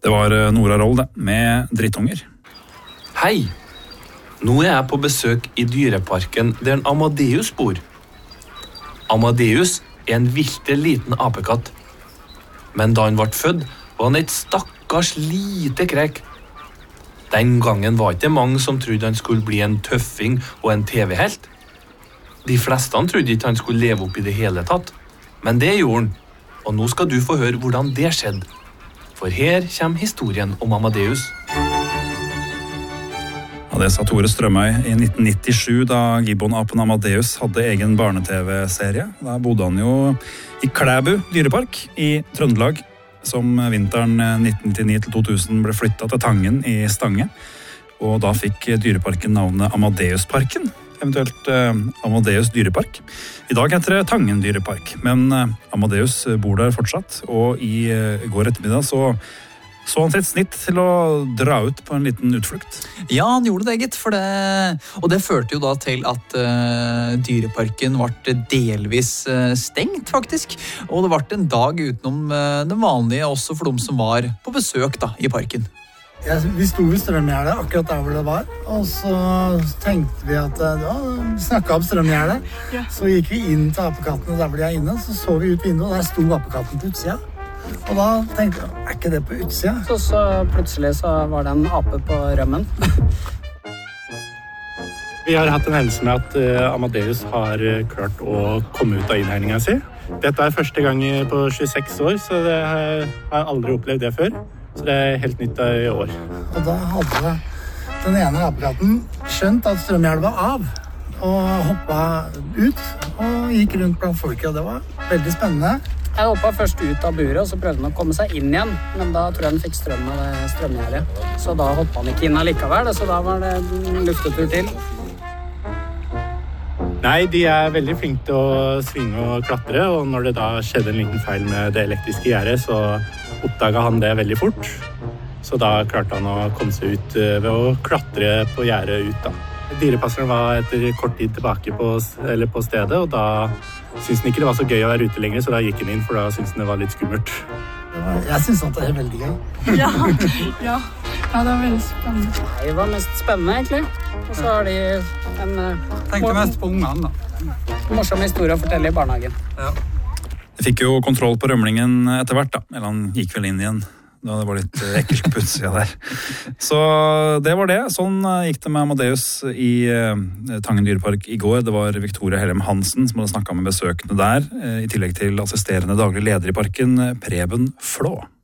Det var Nora Roll det, med drittunger. Hei! Nå jeg på besøk i dyreparken der Amadeus bor. Amadeus en viltre liten apekatt. Men da han ble født, var han et stakkars lite krek. Den gangen var ikke mange som trodde han skulle bli en tøffing og en TV-helt. De fleste trodde ikke han skulle leve opp i det hele tatt. Men det gjorde han. Og nå skal du få høre hvordan det skjedde. For her kommer historien om Amadeus. Ja, det sa Tore Strømøy i 1997 da Gibbon-apen Amadeus hadde egen barne-TV-serie. Da bodde han jo i Klæbu dyrepark i Trøndelag, som vinteren 1999-2000 ble flyttet til Tangen i Stange. Og da fikk dyreparken navnet Amadeusparken, eventuelt Amadeus dyrepark. I dag heter det Tangen dyrepark, men Amadeus bor der fortsatt, og i går ettermiddag så han sitt snitt til å dra ut på en liten utflukt. Ja, han gjorde det, gitt, og det førte jo da til at dyreparken ble delvis stengt, faktisk. Og det ble en dag utenom det vanlige, også for de som var på besøk da, i parken. Vi sto ved strømgjerdet akkurat der hvor det var, og så tenkte vi at vi snakket om strømgjerdet. Ja. Så gikk vi inn til apekattene der hvor de er inne, så vi ut vinduet, og der sto apekatten til utsida. Og da tenkte jeg, er ikke det på utsida? Så plutselig så var det en ape på rømmen. Vi har hatt en hendelse med at Amadeus har klart å komme ut av innhegningen sin. Dette første gang på 26 år, så det har jeg aldri opplevd det før. Så det er helt nytt i år. Og da hadde den ene apekatten skjønt at strømgjerdet var av, og hoppet ut og gikk rundt blant folket, og det var veldig spennende. Jeg hoppet først ut av buret, og så prøvde han å komme seg inn igjen, men da tror jeg han fikk strøm av det strømgjerdet. Så da hoppet han ikke inn allikevel, så da var det en luftetur til. Nei, de er veldig flinke til å svinge og klatre, og når det da skjedde en liten feil med det elektriske gjerdet, så oppdaget han det veldig fort. Så da klarte han å komme seg ut ved å klatre på gjerdet ut da. Dyrepasseren var etter kort tid tilbake på stedet, og da syntes han ikke det var så gøy å være ute lenger, så da gikk han inn, for da syntes han det var litt skummelt. Jeg synes at det er veldig gøy. Ja, det var veldig spennende. Det var mest spennende, egentlig. Og så har de Tenkte mest på ungene, da. Morsom historie å fortelle i barnehagen. Ja. De fikk jo kontroll på rømlingen etter hvert da, eller han gikk vel inn igjen. Da det var litt ekkelt på utsida der. Så det var det. Sånn gikk det med Amadeus i Tangen dyrepark i går. Det var Victoria Hellem Hansen som hadde snakket med besøkende der, i tillegg til assisterende daglig leder i parken, Preben Flå.